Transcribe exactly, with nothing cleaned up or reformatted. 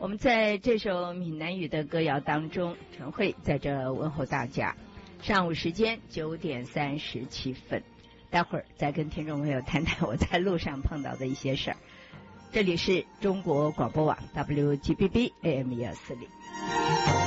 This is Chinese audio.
我们在这首闽南语的歌谣当中，陈慧在这问候大家。上午时间九点三十七分，待会儿再跟听众朋友谈谈我在路上碰到的一些事儿。这里是中国广播网 W G B B A M 一二四零。